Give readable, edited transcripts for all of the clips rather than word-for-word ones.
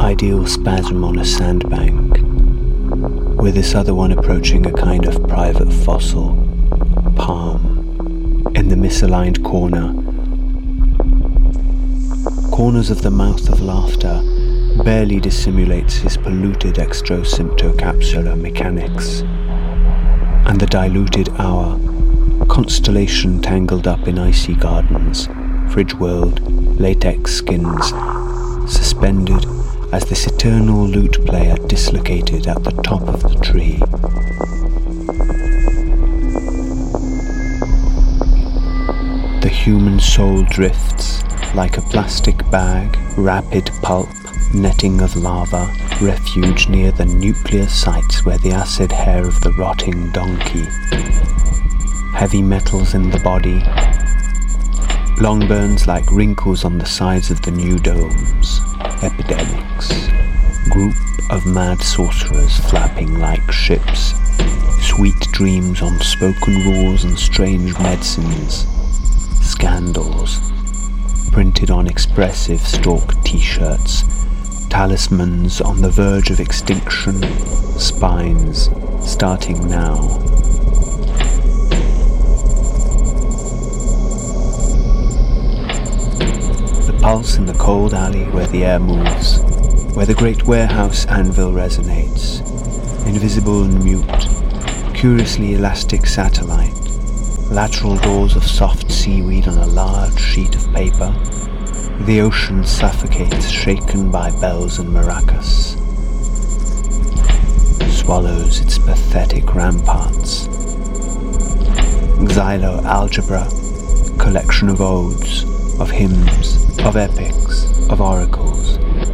ideal spasm on a sandbank, with this other one approaching a kind of private fossil, palm, in the misaligned corners of the mouth of laughter barely dissimulates his polluted extrosymptocapsular mechanics, and the diluted hour, constellation tangled up in icy gardens, fridge world, latex skins, suspended as this eternal lute player dislocated at the top of the tree. The human soul drifts like a plastic bag, rapid pulp, netting of lava, refuge near the nuclear sites where the acid hair of the rotting donkey. Heavy metals in the body, long burns like wrinkles on the sides of the new domes. Epidemics, group of mad sorcerers flapping like ships, sweet dreams on spoken rules and strange medicines, scandals, printed on expressive stalk t-shirts, talismans on the verge of extinction, spines starting now. Pulse in the cold alley where the air moves, where the great warehouse anvil resonates, invisible and mute, curiously elastic satellite, lateral doors of soft seaweed on a large sheet of paper, the ocean suffocates shaken by bells and maracas, swallows its pathetic ramparts. Xylo-algebra, collection of odes, of hymns, of epics, of oracles.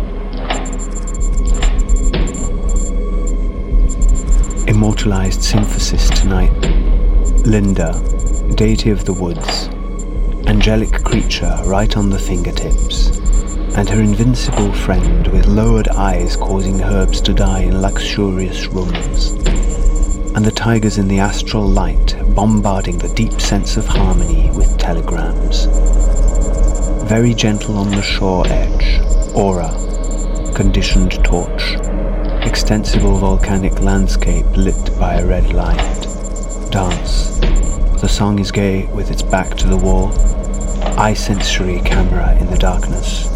Immortalized symphysis tonight. Linda, deity of the woods, angelic creature right on the fingertips, and her invincible friend with lowered eyes causing herbs to die in luxurious rooms, and the tigers in the astral light bombarding the deep sense of harmony with telegrams. Very gentle on the shore edge, aura, conditioned torch, extensible volcanic landscape lit by a red light. Dance. The song is gay with its back to the wall, eye sensory camera in the darkness.